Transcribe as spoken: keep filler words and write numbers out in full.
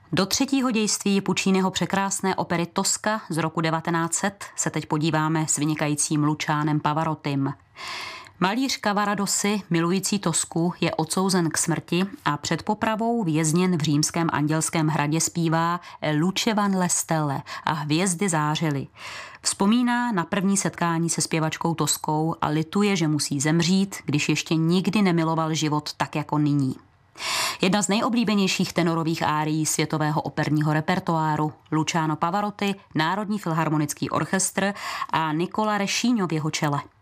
Do třetího dějství Pucciniho překrásné opery Tosca z roku devatenáct set se teď podíváme s vynikajícím Lucianem Pavarottim. Malíř Cavaradossi, milující Tosku, je odsouzen k smrti a před popravou vězněn v římském Andělském hradě zpívá Luce van le stelle a hvězdy zářily. Vzpomíná na první setkání se zpěvačkou Toskou a lituje, že musí zemřít, když ještě nikdy nemiloval život tak jako nyní. Jedna z nejoblíbenějších tenorových árií světového operního repertoáru, Luciano Pavarotti, Národní filharmonický orchestr a Nicola Rescigno v jeho čele.